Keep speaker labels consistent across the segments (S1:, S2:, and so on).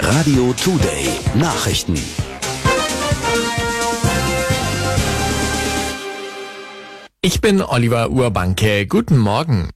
S1: Radio Today Nachrichten.
S2: Ich bin Oliver Urbanke. Guten Morgen.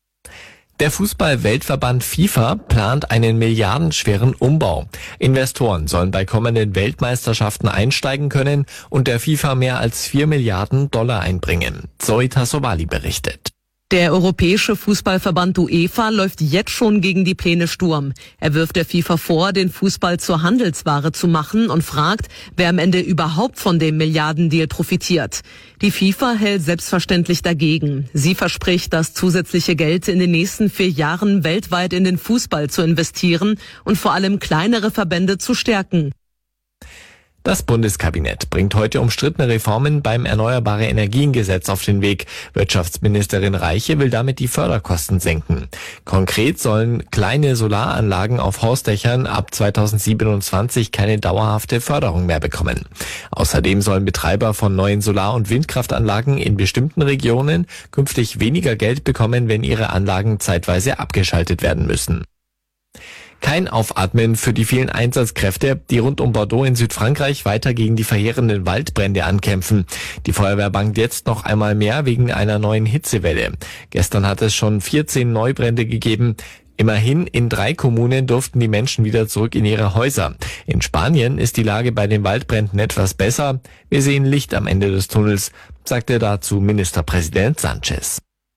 S2: Der Fußball-Weltverband FIFA plant einen milliardenschweren Umbau. Investoren sollen bei kommenden Weltmeisterschaften einsteigen können und der FIFA mehr als 4 Milliarden Dollar einbringen. Zoe Tassovali berichtet.
S3: Der Europäische Fußballverband UEFA läuft jetzt schon gegen die Pläne Sturm. Er wirft der FIFA vor, den Fußball zur Handelsware zu machen und fragt, wer am Ende überhaupt von dem Milliardendeal profitiert. Die FIFA hält selbstverständlich dagegen. Sie verspricht, das zusätzliche Geld in den nächsten 4 Jahren weltweit in den Fußball zu investieren und vor allem kleinere Verbände zu stärken.
S2: Das Bundeskabinett bringt heute umstrittene Reformen beim Erneuerbare-Energien-Gesetz auf den Weg. Wirtschaftsministerin Reiche will damit die Förderkosten senken. Konkret sollen kleine Solaranlagen auf Hausdächern ab 2027 keine dauerhafte Förderung mehr bekommen. Außerdem sollen Betreiber von neuen Solar- und Windkraftanlagen in bestimmten Regionen künftig weniger Geld bekommen, wenn ihre Anlagen zeitweise abgeschaltet werden müssen. Kein Aufatmen für die vielen Einsatzkräfte, die rund um Bordeaux in Südfrankreich weiter gegen die verheerenden Waldbrände ankämpfen. Die Feuerwehr bangt jetzt noch einmal mehr wegen einer neuen Hitzewelle. Gestern hat es schon 14 Neubrände gegeben. Immerhin in 3 Kommunen durften die Menschen wieder zurück in ihre Häuser. In Spanien ist die Lage bei den Waldbränden etwas besser. Wir sehen Licht am Ende des Tunnels, sagte dazu Ministerpräsident Sánchez.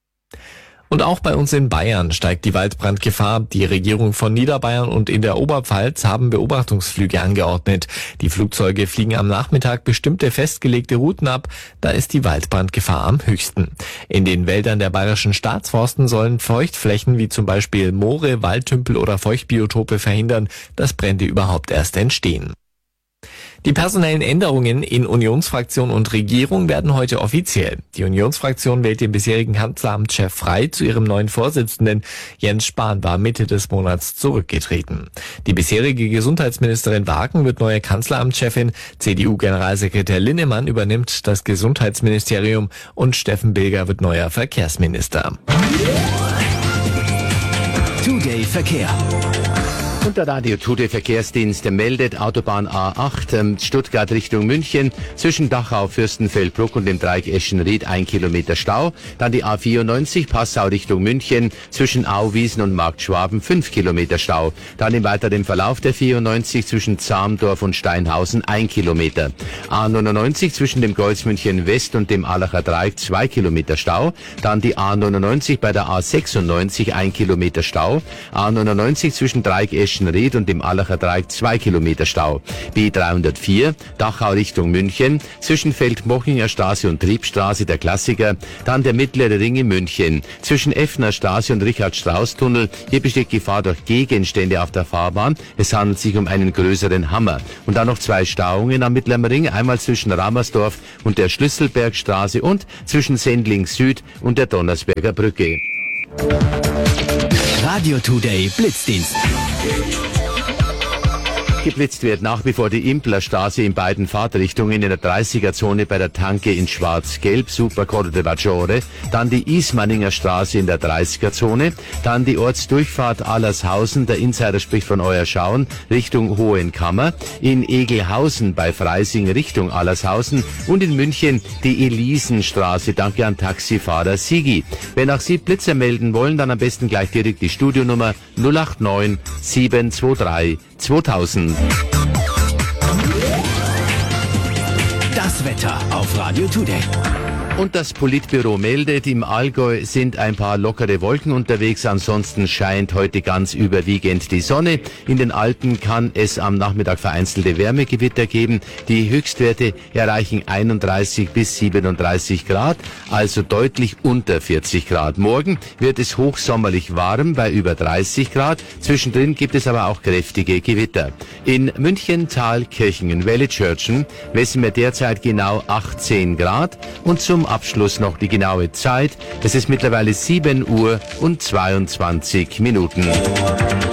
S2: Und auch bei uns in Bayern steigt die Waldbrandgefahr. Die Regierung von Niederbayern und in der Oberpfalz haben Beobachtungsflüge angeordnet. Die Flugzeuge fliegen am Nachmittag bestimmte festgelegte Routen ab. Da ist die Waldbrandgefahr am höchsten. In den Wäldern der bayerischen Staatsforsten sollen Feuchtflächen wie zum Beispiel Moore, Waldtümpel oder Feuchtbiotope verhindern, dass Brände überhaupt erst entstehen. Die personellen Änderungen in Unionsfraktion und Regierung werden heute offiziell. Die Unionsfraktion wählt den bisherigen Kanzleramtschef Frey zu ihrem neuen Vorsitzenden. Jens Spahn war Mitte des Monats zurückgetreten. Die bisherige Gesundheitsministerin Wagen wird neue Kanzleramtschefin. CDU-Generalsekretär Linnemann übernimmt das Gesundheitsministerium und Steffen Bilger wird neuer Verkehrsminister.
S1: Today Verkehr.
S4: Und der Radio Today Verkehrsdienst meldet Autobahn A8 Stuttgart Richtung München zwischen Dachau, Fürstenfeldbruck und dem Dreieck Eschenried 1 Kilometer Stau. Dann die A94 Passau Richtung München zwischen Auwiesen und Marktschwaben 5 Kilometer Stau. Dann im weiteren Verlauf der 94 zwischen Zamdorf und Steinhausen 1 Kilometer. A99 zwischen dem Kreuz München West und dem Allacher Dreieck 2 Kilometer Stau. Dann die A99 bei der A96 1 Kilometer Stau. A99 zwischen Dreieck Eschenried und dem Allacher Dreieck 2 Kilometer Stau. B304 Dachau Richtung München zwischen Feldmochinger Straße und Triebstraße der Klassiker. Dann der mittlere Ring in München zwischen Effner Straße und Richard-Strauß-Tunnel. Hier besteht Gefahr durch Gegenstände auf der Fahrbahn. Es handelt sich um einen größeren Hammer. Und dann noch 2 Stauungen am mittleren Ring. Einmal zwischen Ramersdorf und der Schlüsselbergstraße und zwischen Sendling Süd und der Donnersberger Brücke.
S1: Radio Today Blitzdienst.
S4: Geblitzt wird nach wie vor die Implerstraße in beiden Fahrtrichtungen in der 30er-Zone bei der Tanke in Schwarz-Gelb, Supercordo de Maggiore, dann die Ismaninger Straße in der 30er-Zone, dann die Ortsdurchfahrt Allershausen, der Insider spricht von Euerschauen, Richtung Hohenkammer, in Egelhausen bei Freising Richtung Allershausen und in München die Elisenstraße, danke an Taxifahrer Sigi. Wenn auch Sie Blitzer melden wollen, dann am besten gleich direkt die Studionummer 089 723 2000.
S1: Das Wetter auf Radio Today.
S4: Und das Politbüro meldet, im Allgäu sind ein paar lockere Wolken unterwegs, ansonsten scheint heute ganz überwiegend die Sonne. In den Alpen kann es am Nachmittag vereinzelte Wärmegewitter geben. Die Höchstwerte erreichen 31 bis 37 Grad, also deutlich unter 40 Grad. Morgen wird es hochsommerlich warm bei über 30 Grad. Zwischendrin gibt es aber auch kräftige Gewitter. In München, Thalkirchen, in Wellichurchen messen wir derzeit genau 18 Grad und zum Abschluss noch die genaue Zeit. Es ist mittlerweile 7 Uhr und 22 Minuten.